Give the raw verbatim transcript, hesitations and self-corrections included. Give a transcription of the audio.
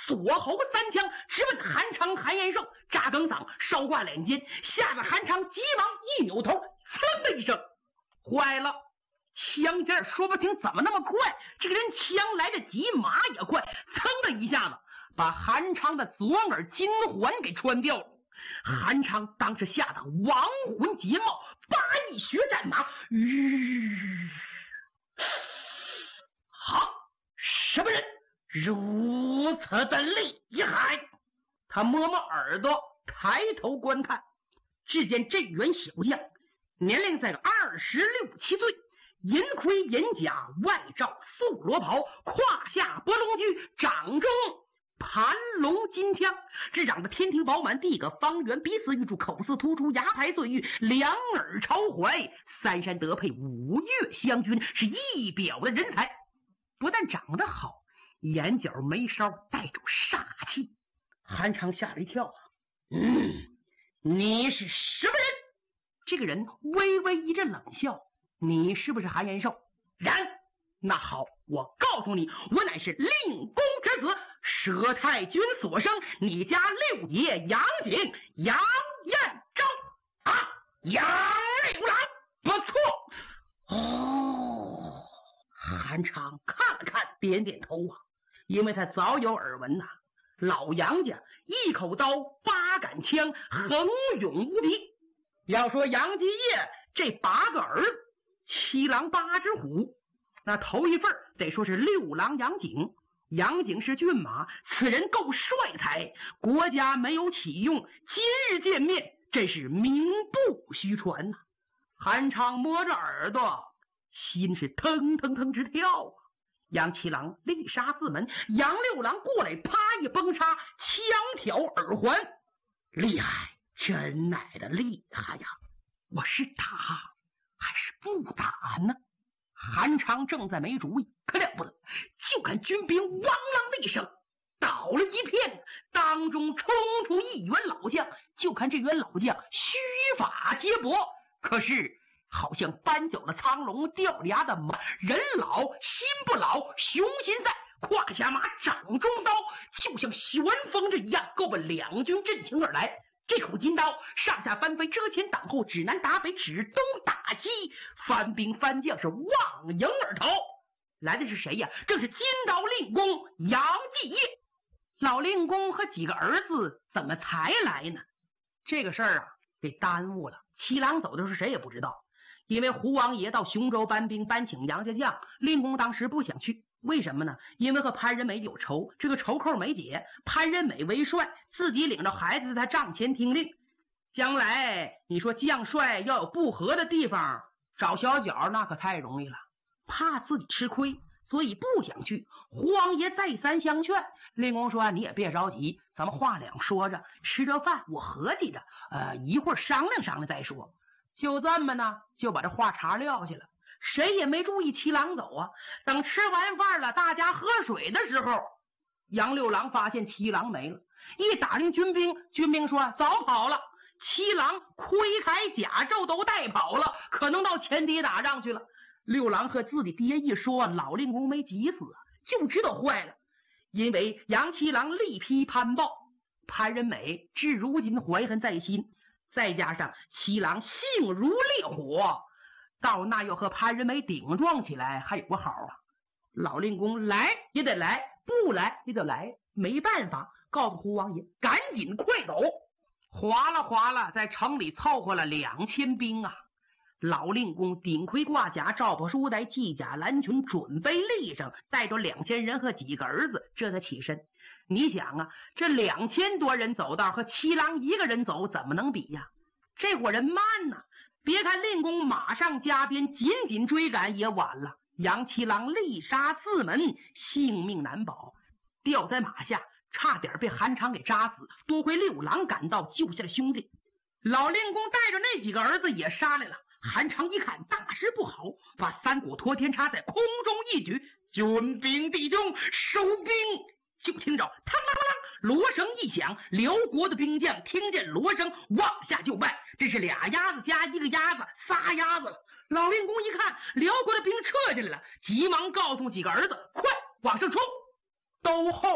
锁喉三枪直奔韩昌、韩延寿。扎梗嗓烧挂脸间，吓得韩昌急忙一扭头，噌的一声，坏了！枪尖说不清怎么那么快，这个人枪来的急，马也快，噌的一下子把韩昌的左耳金环给穿掉了。韩昌当时吓得亡魂皆冒，八一学战马，吁！好，什么人如此的厉害？他摸摸耳朵，抬头观看，只见这员小将年龄在个二十六七岁，银盔银甲，外罩素罗袍，胯下拨龙驹，掌中盘龙金枪，这长得天庭饱满，地个方圆，鼻似玉柱，口似突出，牙排碎玉，两耳朝怀，三山得配，五岳相均，是一表的人才。不但长得好，眼角眉梢带着煞气。韩昌吓了一跳啊！嗯，你是什么人？这个人微微一阵冷笑：你是不是韩延寿？然。那好，我告诉你，我乃是令公之子，佘太君所生，你家六爷杨景，杨彦昭啊，杨六郎，不错。哦，韩昌看了看，点点头啊，因为他早有耳闻呐、啊，老杨家一口刀，八杆枪，横勇无敌。要说杨继业这八个儿子，七郎八只虎。那头一份得说是六郎杨景，杨景是骏马，此人够帅才，国家没有启用，今日见面，真是名不虚传呐、啊。韩昌摸着耳朵，心是腾腾腾直跳啊。杨七郎力杀四门，杨六郎过来，啪一崩插，枪挑耳环，厉害，真乃的厉害呀！我是打还是不打呢？韩昌正在没主意，可了不得，就看军兵汪啷的一声倒了一片，当中冲出一员老将，就看这员老将须发皆帛，可是好像搬走了苍龙，掉牙的马，人老心不老，雄心在，胯下马，掌中刀，就像旋风这一样，够奔两军阵前而来。这口金刀上下翻飞，遮前挡后，指南打北，指东打西，番兵番将是望迎而逃。来的是谁呀？正是金刀令公杨继业。老令公和几个儿子怎么才来呢？这个事儿啊，得耽误了。七郎走的是谁也不知道，因为胡王爷到雄州搬兵，搬请杨家将，令公当时不想去。为什么呢？因为和潘仁美有仇，这个仇扣没解，潘仁美为帅，自己领着孩子在他帐前听令，将来你说将帅要有不和的地方，找小脚那可太容易了，怕自己吃亏，所以不想去。胡王爷再三相劝，令公说你也别着急，咱们话两说着，吃着饭，我合计着呃，一会儿商量商量再说。就这么呢，就把这话茬撂下了。谁也没注意七郎走啊！等吃完饭了，大家喝水的时候，杨六郎发现七郎没了，一打听军兵，军兵说早跑了。七郎盔铠甲胄都带跑了，可能到前敌打仗去了。六郎和自己爹一说，老令公没急死啊，就知道坏了，因为杨七郎力劈潘豹，潘仁美至如今怀恨在心，再加上七郎性如烈火。到那要和潘仁美顶撞起来，还有个好啊！老令公来也得来，不来也得来，没办法，告诉胡王爷赶紧快走。哗啦哗啦，在城里凑合了两千兵啊！老令公顶盔挂甲，罩袍书带，系甲蓝裙，准备立上，带着两千人和几个儿子，这才起身。你想啊，这两千多人走道和七郎一个人走，怎么能比呀？这伙人慢呐、啊！别看令公马上加鞭，紧紧追赶，也晚了。杨七郎力杀四门，性命难保，掉在马下，差点被韩昌给扎死。多亏六郎赶到，救下了兄弟。老令公带着那几个儿子也杀来了。韩昌一看大事不好，把三股托天叉在空中一举，军兵弟兄收兵。就听着嘡啷啷啷，锣声一响，辽国的兵将听见锣声，往下就拜。这是俩鸭子加一个鸭子，仨鸭子了。老令公一看辽国的兵撤下来了，急忙告诉几个儿子，快往上冲。都后